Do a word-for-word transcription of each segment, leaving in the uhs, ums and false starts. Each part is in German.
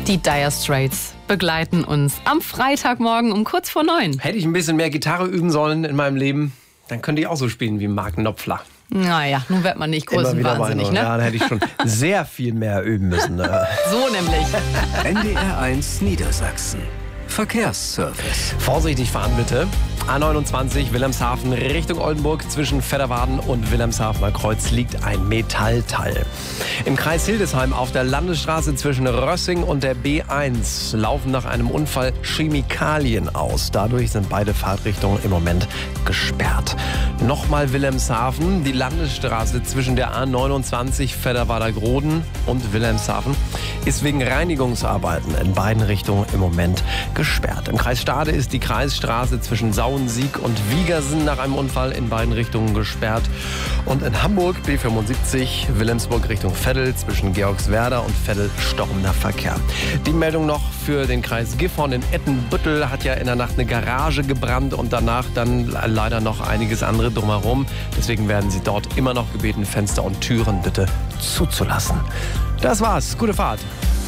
Die Dire Straits begleiten uns am Freitagmorgen um kurz vor neun. Hätte ich ein bisschen mehr Gitarre üben sollen in meinem Leben, dann könnte ich auch so spielen wie Mark Knopfler. Naja, nun wird man nicht größenwahnsinnig, ne? Ja, dann hätte ich schon sehr viel mehr üben müssen. Ne? So nämlich. N D R eins Niedersachsen. Verkehrsservice. Vorsichtig fahren bitte. A neunundzwanzig Wilhelmshaven Richtung Oldenburg. Zwischen Vetterwaden und Wilhelmshavener Kreuz liegt ein Metallteil. Im Kreis Hildesheim auf der Landesstraße zwischen Rössing und der B eins laufen nach einem Unfall Chemikalien aus. Dadurch sind beide Fahrtrichtungen im Moment gesperrt. Nochmal Wilhelmshaven. Die Landesstraße zwischen der A neunundzwanzig Vetterwader Groden und Wilhelmshaven ist wegen Reinigungsarbeiten in beiden Richtungen im Moment gesperrt. Im Kreis Stade ist die Kreisstraße zwischen Sauensiek und Wiegersen nach einem Unfall in beiden Richtungen gesperrt. Und in Hamburg B fünfundsiebzig Wilhelmsburg Richtung Veddel zwischen Georgswerda und Veddel stockender Verkehr. Die Meldung noch für den Kreis Gifhorn in Ettenbüttel. Hat ja in der Nacht eine Garage gebrannt und danach dann leider noch einiges andere drumherum. Deswegen werden Sie dort immer noch gebeten, Fenster und Türen bitte zuzulassen. Das war's. Gute Fahrt.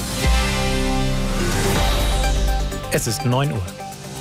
Es ist neun Uhr.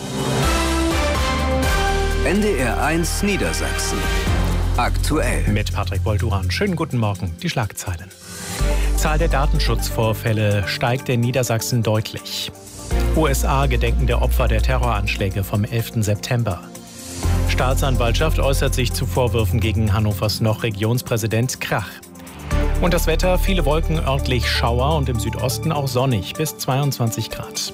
N D R eins Niedersachsen. Aktuell. Mit Patrick Bolduran. Schönen guten Morgen. Die Schlagzeilen. Zahl der Datenschutzvorfälle steigt in Niedersachsen deutlich. U S A gedenken der Opfer der Terroranschläge vom elften September. Staatsanwaltschaft äußert sich zu Vorwürfen gegen Hannovers noch Regionspräsident Krach. Und das Wetter, viele Wolken, örtlich Schauer und im Südosten auch sonnig bis zweiundzwanzig Grad.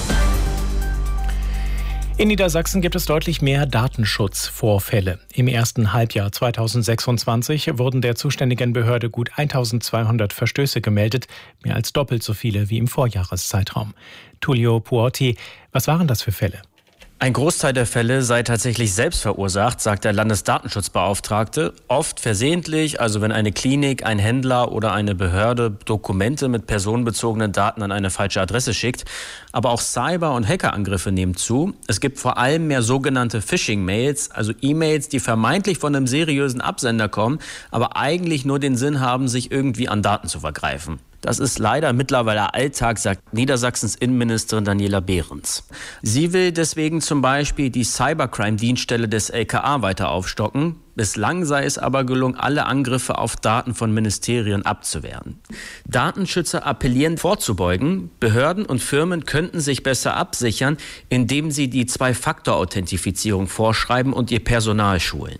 In Niedersachsen gibt es deutlich mehr Datenschutzvorfälle. Im ersten Halbjahr zweitausendsechsundzwanzig wurden der zuständigen Behörde gut eintausendzweihundert Verstöße gemeldet, mehr als doppelt so viele wie im Vorjahreszeitraum. Tullio Puotti, was waren das für Fälle? Ein Großteil der Fälle sei tatsächlich selbst verursacht, sagt der Landesdatenschutzbeauftragte. Oft versehentlich, also wenn eine Klinik, ein Händler oder eine Behörde Dokumente mit personenbezogenen Daten an eine falsche Adresse schickt. Aber auch Cyber- und Hackerangriffe nehmen zu. Es gibt vor allem mehr sogenannte Phishing-Mails, also E-Mails, die vermeintlich von einem seriösen Absender kommen, aber eigentlich nur den Sinn haben, sich irgendwie an Daten zu vergreifen. Das ist leider mittlerweile Alltag, sagt Niedersachsens Innenministerin Daniela Behrens. Sie will deswegen zum Beispiel die Cybercrime-Dienststelle des L K A weiter aufstocken. Bislang sei es aber gelungen, alle Angriffe auf Daten von Ministerien abzuwehren. Datenschützer appellieren vorzubeugen. Behörden und Firmen könnten sich besser absichern, indem sie die Zwei-Faktor-Authentifizierung vorschreiben und ihr Personal schulen.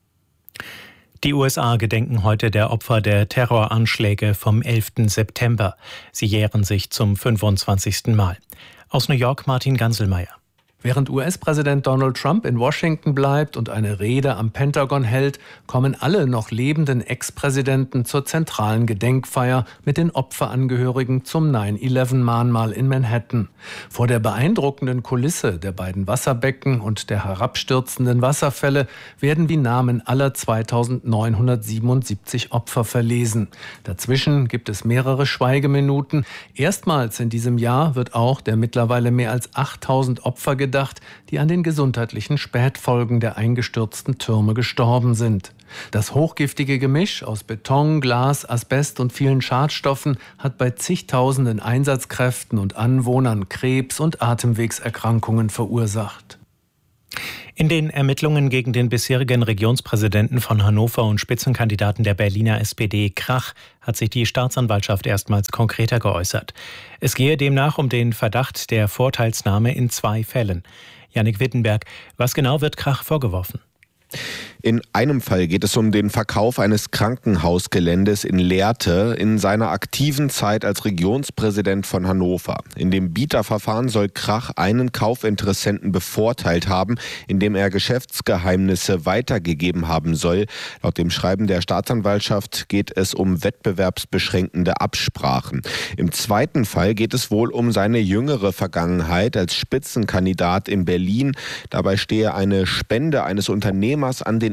Die U S A gedenken heute der Opfer der Terroranschläge vom elften September. Sie jähren sich zum fünfundzwanzigsten Mal. Aus New York Martin Ganselmeier. Während U S-Präsident Donald Trump in Washington bleibt und eine Rede am Pentagon hält, kommen alle noch lebenden Ex-Präsidenten zur zentralen Gedenkfeier mit den Opferangehörigen zum neun elf Mahnmal in Manhattan. Vor der beeindruckenden Kulisse der beiden Wasserbecken und der herabstürzenden Wasserfälle werden die Namen aller zweitausendneunhundertsiebenundsiebzig Opfer verlesen. Dazwischen gibt es mehrere Schweigeminuten. Erstmals in diesem Jahr wird auch der mittlerweile mehr als achttausend Opfer gedacht, die an den gesundheitlichen Spätfolgen der eingestürzten Türme gestorben sind. Das hochgiftige Gemisch aus Beton, Glas, Asbest und vielen Schadstoffen hat bei zigtausenden Einsatzkräften und Anwohnern Krebs- und Atemwegserkrankungen verursacht. In den Ermittlungen gegen den bisherigen Regionspräsidenten von Hannover und Spitzenkandidaten der Berliner S P D Krach hat sich die Staatsanwaltschaft erstmals konkreter geäußert. Es gehe demnach um den Verdacht der Vorteilsnahme in zwei Fällen. Jannik Wittenberg, was genau wird Krach vorgeworfen? In einem Fall geht es um den Verkauf eines Krankenhausgeländes in Lehrte in seiner aktiven Zeit als Regionspräsident von Hannover. In dem Bieterverfahren soll Krach einen Kaufinteressenten bevorteilt haben, indem er Geschäftsgeheimnisse weitergegeben haben soll. Laut dem Schreiben der Staatsanwaltschaft geht es um wettbewerbsbeschränkende Absprachen. Im zweiten Fall geht es wohl um seine jüngere Vergangenheit als Spitzenkandidat in Berlin. Dabei stehe eine Spende eines Unternehmers an den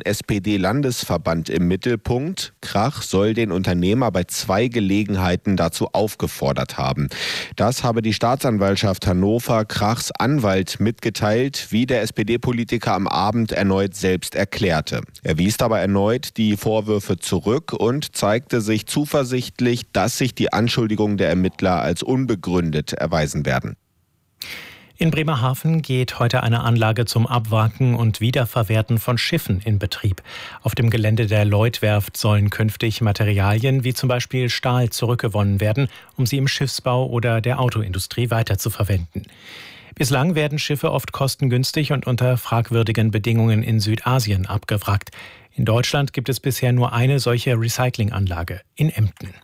S P D-Landesverband im Mittelpunkt. Krach soll den Unternehmer bei zwei Gelegenheiten dazu aufgefordert haben. Das habe die Staatsanwaltschaft Hannover Krachs Anwalt mitgeteilt, wie der S P D-Politiker am Abend erneut selbst erklärte. Er wies dabei erneut die Vorwürfe zurück und zeigte sich zuversichtlich, dass sich die Anschuldigungen der Ermittler als unbegründet erweisen werden. In Bremerhaven geht heute eine Anlage zum Abwracken und Wiederverwerten von Schiffen in Betrieb. Auf dem Gelände der Lloyd-Werft sollen künftig Materialien wie zum Beispiel Stahl zurückgewonnen werden, um sie im Schiffsbau oder der Autoindustrie weiterzuverwenden. Bislang werden Schiffe oft kostengünstig und unter fragwürdigen Bedingungen in Südasien abgewrackt. In Deutschland gibt es bisher nur eine solche Recyclinganlage in Emden.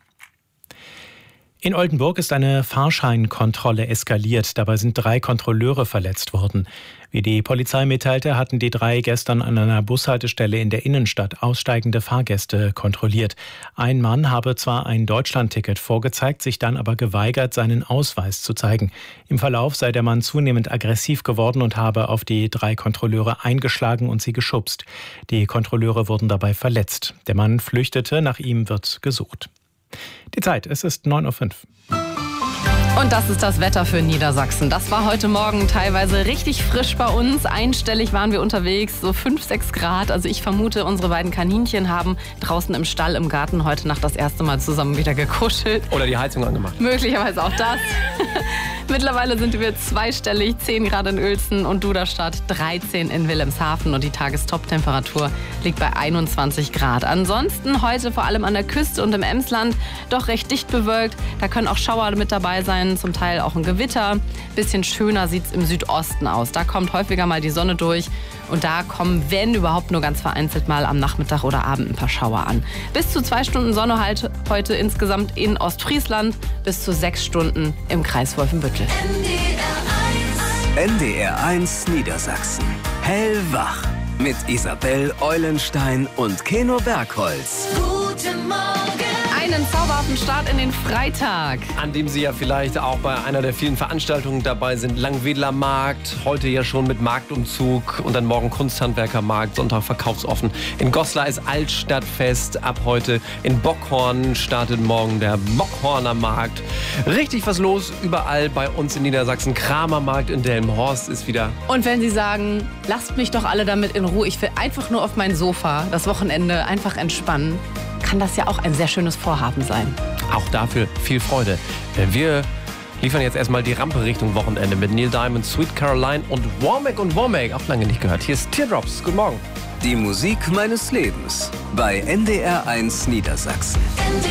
In Oldenburg ist eine Fahrscheinkontrolle eskaliert. Dabei sind drei Kontrolleure verletzt worden. Wie die Polizei mitteilte, hatten die drei gestern an einer Bushaltestelle in der Innenstadt aussteigende Fahrgäste kontrolliert. Ein Mann habe zwar ein Deutschlandticket vorgezeigt, sich dann aber geweigert, seinen Ausweis zu zeigen. Im Verlauf sei der Mann zunehmend aggressiv geworden und habe auf die drei Kontrolleure eingeschlagen und sie geschubst. Die Kontrolleure wurden dabei verletzt. Der Mann flüchtete, nach ihm wird gesucht. Die Zeit, es ist neun Uhr fünf. Und das ist das Wetter für Niedersachsen. Das war heute Morgen teilweise richtig frisch bei uns. Einstellig waren wir unterwegs, so fünf, sechs Grad. Also ich vermute, unsere beiden Kaninchen haben draußen im Stall im Garten heute Nacht das erste Mal zusammen wieder gekuschelt. Oder die Heizung angemacht. Möglicherweise auch das. Mittlerweile sind wir zweistellig, zehn Grad in Uelzen und Duderstadt, dreizehn in Wilhelmshaven und die Tagestop-Temperatur liegt bei einundzwanzig Grad. Ansonsten heute vor allem an der Küste und im Emsland doch recht dicht bewölkt. Da können auch Schauer mit dabei sein, zum Teil auch ein Gewitter. Bisschen schöner sieht es im Südosten aus. Da kommt häufiger mal die Sonne durch und da kommen, wenn überhaupt, nur ganz vereinzelt mal am Nachmittag oder Abend ein paar Schauer an. Bis zu zwei Stunden Sonne halt heute insgesamt in Ostfriesland, bis zu sechs Stunden im Kreis Wolfenbüttel. N D R eins Niedersachsen. Hellwach. Mit Isabel Eulenstein und Keno Bergholz. Guten Morgen. Einen zauberhaften Start in den Freitag. An dem Sie ja vielleicht auch bei einer der vielen Veranstaltungen dabei sind. Langwedler Markt, heute ja schon mit Marktumzug und dann morgen Kunsthandwerkermarkt, Sonntag verkaufsoffen. In Goslar ist Altstadtfest, ab heute in Bockhorn startet morgen der Bockhorner Markt. Richtig was los überall bei uns in Niedersachsen. Kramermarkt in Delmenhorst ist wieder. Und wenn Sie sagen, lasst mich doch alle damit in Ruhe, ich will einfach nur auf mein Sofa das Wochenende einfach entspannen, kann das ja auch ein sehr schönes Vorhaben sein. Auch dafür viel Freude. Wir liefern jetzt erstmal die Rampe Richtung Wochenende mit Neil Diamond, Sweet Caroline und Womack und Womack. Auch lange nicht gehört. Hier ist Teardrops. Guten Morgen. Die Musik meines Lebens bei N D R eins Niedersachsen.